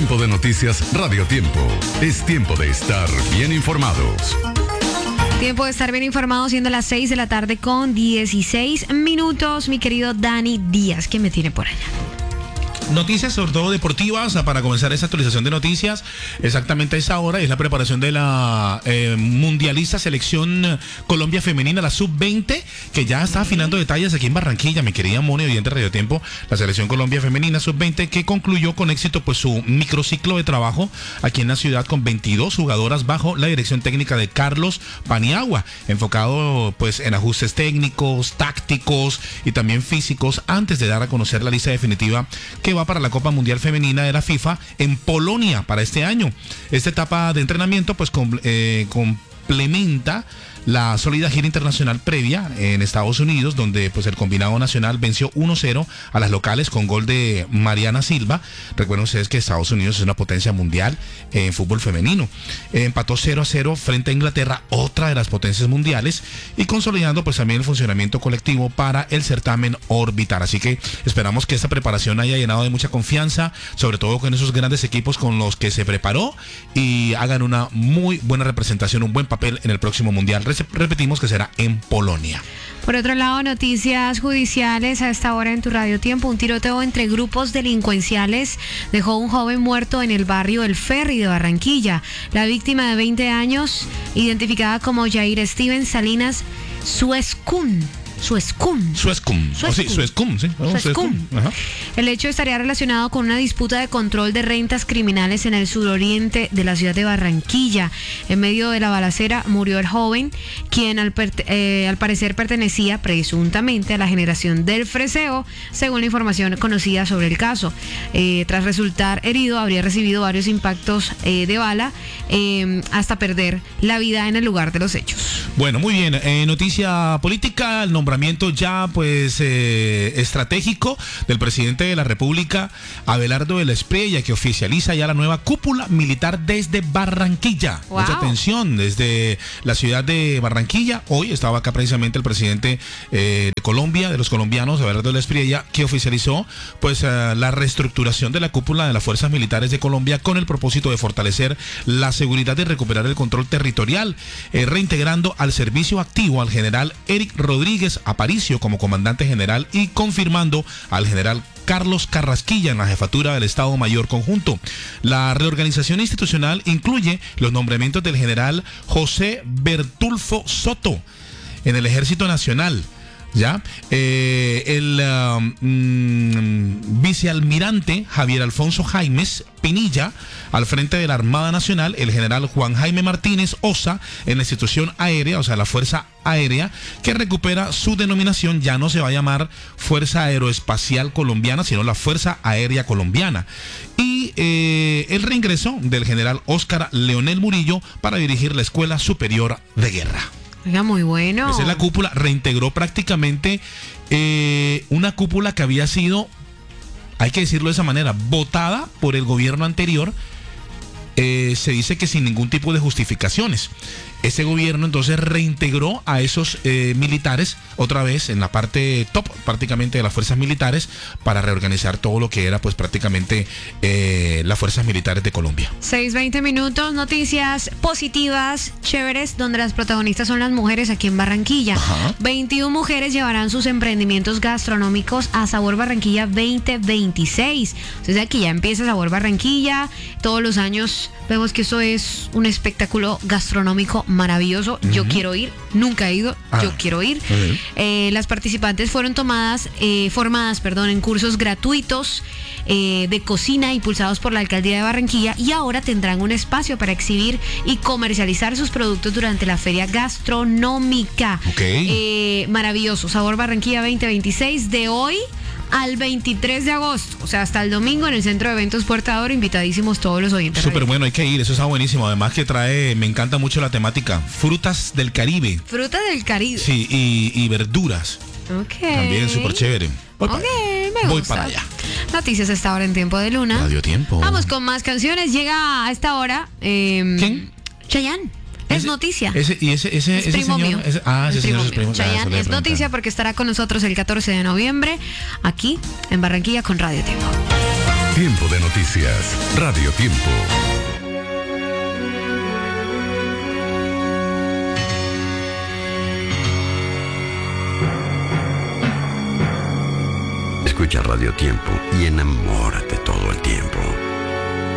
Tiempo de Noticias Radio Tiempo. Es tiempo de estar bien informados. Tiempo de estar bien informados, siendo las 6 de la tarde con 16 minutos. Mi querido Dani Díaz, ¿qué me tiene por allá? Noticias sobre todo deportivas, para comenzar esa actualización de noticias, exactamente a esa hora es la preparación de la mundialista selección Colombia femenina, la sub-20, que ya está afinando detalles aquí en Barranquilla, mi querida Moni, oyente de Radio Tiempo, la selección Colombia femenina sub-20 que concluyó con éxito pues su microciclo de trabajo aquí en la ciudad con 22 jugadoras bajo la dirección técnica de Carlos Paniagua, enfocado pues en ajustes técnicos, tácticos y también físicos antes de dar a conocer la lista definitiva que va para la Copa Mundial Femenina de la FIFA en Polonia para este año. Esta etapa de entrenamiento pues complementa la sólida gira internacional previa en Estados Unidos, donde pues el combinado nacional venció 1-0 a las locales con gol de Mariana Silva. Recuerden ustedes que Estados Unidos es una potencia mundial en fútbol femenino. Empató 0-0 frente a Inglaterra, otra de las potencias mundiales, y consolidando pues también el funcionamiento colectivo para el certamen orbital. Así que esperamos que esta preparación haya llenado de mucha confianza, sobre todo con esos grandes equipos con los que se preparó, y hagan una muy buena representación, un buen papel en el próximo mundial. Repetimos que será en Polonia. Por otro lado, noticias judiciales a esta hora en tu Radio Tiempo. Un tiroteo entre grupos delincuenciales dejó a un joven muerto en el barrio El Ferry de Barranquilla. La víctima de 20 años, identificada como Jair Steven Salinas Suescum. El hecho estaría relacionado con una disputa de control de rentas criminales en el suroriente de la ciudad de Barranquilla. En medio de la balacera murió el joven, quien al parecer pertenecía presuntamente a la generación del freseo, según la información conocida sobre el caso. Tras resultar herido, habría recibido varios impactos de bala hasta perder la vida en el lugar de los hechos. Bueno, muy bien. Noticia política, el nombramiento ya pues estratégico del presidente de la República, Abelardo de la Espriella, que oficializa ya la nueva cúpula militar desde Barranquilla. Wow. Mucha atención, desde la ciudad de Barranquilla. Hoy estaba acá precisamente el presidente de Colombia, de los colombianos, Abelardo de la Espriella, que oficializó pues la reestructuración de la cúpula de las fuerzas militares de Colombia con el propósito de fortalecer la seguridad y recuperar el control territorial, reintegrando al servicio activo al general Eric Rodríguez Aparicio como comandante general y confirmando al general Carlos Carrasquilla en la jefatura del Estado Mayor Conjunto. La reorganización institucional incluye los nombramientos del general José Bertulfo Soto en el Ejército Nacional. ¿Ya? El vicealmirante Javier Alfonso Jaimes Pinilla al frente de la Armada Nacional, el general Juan Jaime Martínez Osa en la institución aérea, o sea, la Fuerza Aérea, que recupera su denominación, ya no se va a llamar Fuerza Aeroespacial Colombiana, sino la Fuerza Aérea Colombiana. Y el reingreso del general Óscar Leonel Murillo para dirigir la Escuela Superior de Guerra. Oiga, muy bueno. Esa es la cúpula, reintegró prácticamente una cúpula que había sido, hay que decirlo de esa manera, votada por el gobierno anterior. Se dice que sin ningún tipo de justificaciones. Ese gobierno entonces reintegró a esos militares otra vez en la parte top prácticamente de las fuerzas militares para reorganizar todo lo que era pues prácticamente las fuerzas militares de Colombia. 6:20 minutos, noticias positivas, chéveres, donde las protagonistas son las mujeres aquí en Barranquilla. Ajá. 21 mujeres llevarán sus emprendimientos gastronómicos a Sabor Barranquilla 2026. Entonces aquí ya empieza Sabor Barranquilla, todos los años vemos que eso es un espectáculo gastronómico maravilloso. Yo quiero ir, nunca he ido, yo quiero ir. Las participantes fueron formadas en cursos gratuitos de cocina impulsados por la Alcaldía de Barranquilla, y ahora tendrán un espacio para exhibir y comercializar sus productos durante la feria gastronómica. Maravilloso, Sabor Barranquilla 2026, de hoy al 23 de agosto, o sea, hasta el domingo en el Centro de Eventos Puerta de Oro. Invitadísimos todos los oyentes. Súper bueno, hay que ir, eso está buenísimo. Además que me encanta mucho la temática, frutas del Caribe. Frutas del Caribe. Sí, y verduras. Ok. También súper chévere. Voy para allá. Noticias a esta hora en Tiempo de Luna. Radio Tiempo. Vamos con más canciones. Llega a esta hora ¿quién? Chayanne. Es noticia. Ese primo señor, mío. ese señor es primo. Chayanne es noticia porque estará con nosotros el 14 de noviembre aquí en Barranquilla con Radio Tiempo. Tiempo de noticias. Radio Tiempo. Escucha Radio Tiempo y enamórate todo el tiempo.